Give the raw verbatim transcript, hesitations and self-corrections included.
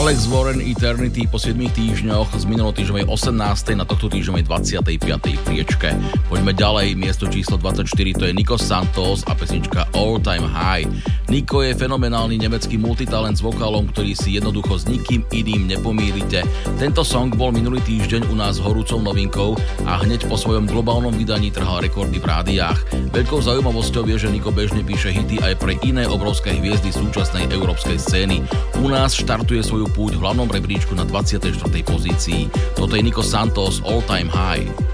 Alex Warren Eternity po siedmich týždňoch z minulotýždňovej osemnástej na tohto týždňovej dvadsiatej piatej priečke. Poďme ďalej, miesto číslo dvadsaťštyri, to je Nico Santos a pesnička All Time High. Nico je fenomenálny nemecký multitalent s vokálom, ktorý si jednoducho s nikým iným nepomýlite. Tento song bol minulý týždeň u nás horúcou novinkou a hneď po svojom globálnom vydaní trhal rekordy v rádiách. Veľkou zaujímavosťou je, že Nico bežne píše hity aj pre iné obrovské hviezdy súčasnej európskej scény. U nás štartuje svoju púť v hlavnom rebríčku na dvadsiatej štvrtej pozícii. Toto je Nico Santos All Time High.